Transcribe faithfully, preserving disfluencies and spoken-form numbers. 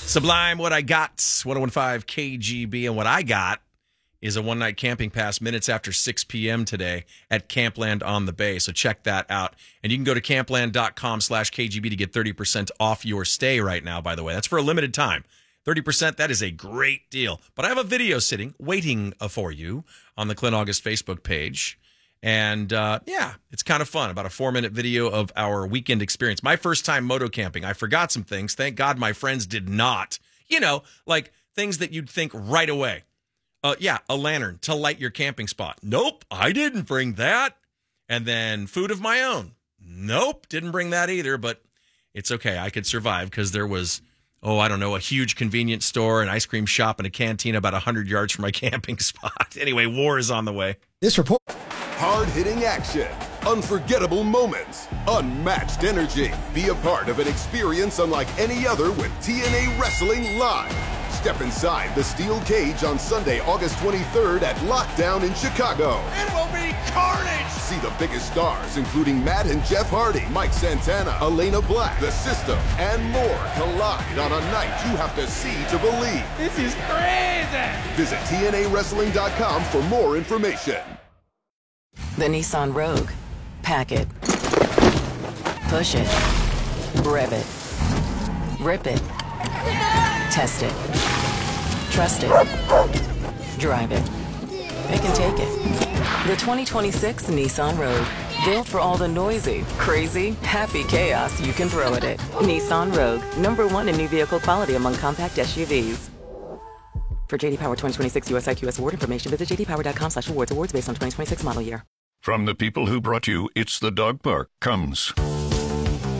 Sublime, what I got, one oh one point five K G B, and what I got is a one-night camping pass minutes after six p.m. today at Campland on the Bay, so check that out. And you can go to campland.com slash KGB to get thirty percent off your stay right now, by the way. That's for a limited time. thirty percent, that is a great deal. But I have a video sitting, waiting for you on the Clint August Facebook page. And, uh, yeah, it's kind of fun. About a four-minute video of our weekend experience. My first time moto camping. I forgot some things. Thank God my friends did not. You know, like things that you'd think right away. Uh, yeah, a lantern to light your camping spot. Nope, I didn't bring that. And then food of my own. Nope, didn't bring that either. But it's okay. I could survive because there was, oh, I don't know, a huge convenience store, an ice cream shop, and a canteen about one hundred yards from my camping spot. Anyway, war is on the way. This report... Hard-hitting action, unforgettable moments, unmatched energy. Be a part of an experience unlike any other with T N A Wrestling Live. Step inside the steel cage on Sunday, August twenty-third at Lockdown in Chicago. It will be carnage! See the biggest stars, including Matt and Jeff Hardy, Mike Santana, Elena Black, The System, and more collide on a night you have to see to believe. This is crazy! Visit T N A wrestling dot com for more information. The Nissan Rogue. Pack it. Push it. Rev it. Rip it. Test it. Trust it. Drive it. It can take it. The twenty twenty-six Nissan Rogue. Built for all the noisy, crazy, happy chaos you can throw at it. Nissan Rogue. Number one in new vehicle quality among compact S U Vs. For J D Power twenty twenty-six U S I Q S award information, visit j d power dot com slash awards. Awards based on twenty twenty-six model year. From the people who brought you It's the Dog Park comes